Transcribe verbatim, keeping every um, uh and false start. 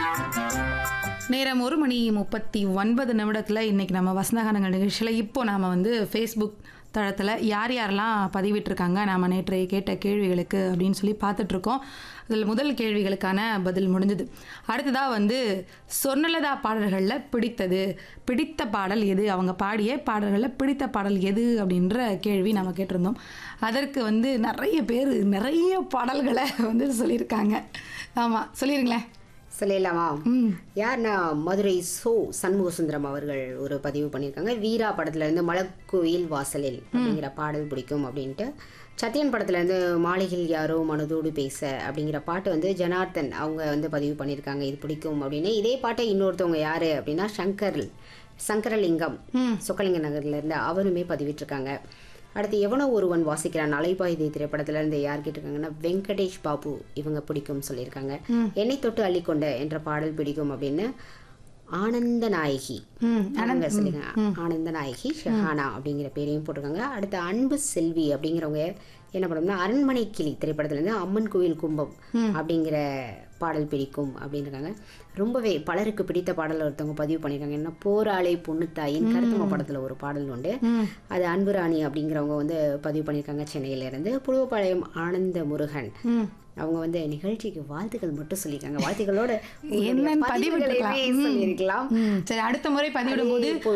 நேரம் ஒரு மணி முப்பத்தி ஒன்பது நிமிடத்தில் இன்றைக்கி நம்ம வசந்தகானங்கள் நிகழ்ச்சியில் இப்போ நாம் வந்து ஃபேஸ்புக் தளத்தில் யார் யாரெல்லாம் பதிவிட்டிருக்காங்க நாம் நேற்று கேட்ட கேள்விகளுக்கு அப்படின்னு சொல்லி பார்த்துட்ருக்கோம். அதில் முதல் கேள்விகளுக்கான பதில் முடிஞ்சுது. அடுத்ததாக வந்து சொர்ணலதா பாடல்களில் பிடித்தது பிடித்த பாடல் எது, அவங்க பாடிய பாடல்களில் பிடித்த பாடல் எது அப்படின்ற கேள்வி நம்ம கேட்டிருந்தோம். அதற்கு வந்து நிறைய பேர் நிறைய பாடல்களை வந்து சொல்லியிருக்காங்க. ஆமாம், சொல்லிடுங்களேன். சொல்லிடலாமா? யார்னா மதுரை சோ சண்முக சுந்தரம் அவர்கள் ஒரு பதிவு பண்ணியிருக்காங்க. வீரா படத்துலேருந்து மலக்குயில் வாசலில் அப்படிங்கிற பாடல் பிடிக்கும் அப்படின்ட்டு. சத்தியன் படத்துலேருந்து மாளிகையில் யாரோ மனதோடு பேச அப்படிங்கிற பாட்டு வந்து ஜனார்த்தன் அவங்க வந்து பதிவு பண்ணியிருக்காங்க, இது பிடிக்கும் அப்படின்னு. இதே பாட்டை இன்னொருத்தவங்க யார் அப்படின்னா சங்கர் சங்கரலிங்கம் சொக்கலிங்க நகர்லேருந்து அவருமே பதிவிட்டிருக்காங்க. அடுத்து எவனோ ஒருவன் வாசிக்கிறான் அலைபாயுதை திரைப்படத்துல இருந்து யார் கேட்டிருக்காங்கன்னா வெங்கடேஷ் பாபு, இவங்க பிடிக்கும் சொல்லியிருக்காங்க. என்னை தொட்டு அள்ளிக்கொண்ட என்ற பாடல் பிடிக்கும் அப்படின்னு ஆனந்த நாயகி அவங்க சொல்லியிருக்காங்க. ஆனந்த நாயகி ஷஹானா அப்படிங்கிற பேரையும் போட்டிருக்காங்க. அடுத்து அன்பு செல்வி அப்படிங்கிறவங்க என்ன பண்ணோம்னா அரண்மனை கிளி திரைப்படத்துலேருந்து அம்மன் கோயில் கும்பம் அப்படிங்கிற பாடல் பிடிக்கும் அப்படின்னு இருக்காங்க. ரொம்பவே பலருக்கு பிடித்த பாடல் ஒருத்தவங்க பதிவு பண்ணியிருக்காங்க. என்ன போராளை பொண்ணுத்தாயின் கருத்தம படத்தில் ஒரு பாடல் உண்டு, அது அன்புராணி அப்படிங்கிறவங்க வந்து பதிவு பண்ணியிருக்காங்க சென்னையிலேருந்து. புழுவப்பாளையம் ஆனந்த முருகன் அவங்க வந்து நிகழ்ச்சிக்கு வாழ்த்துக்கள் மட்டும் சொல்லியிருக்காங்க. வாழ்த்துக்களோட என்னன்னு பதிவு சொல்லியிருக்கலாம். சரி, அடுத்த முறை பதிவிடும் போது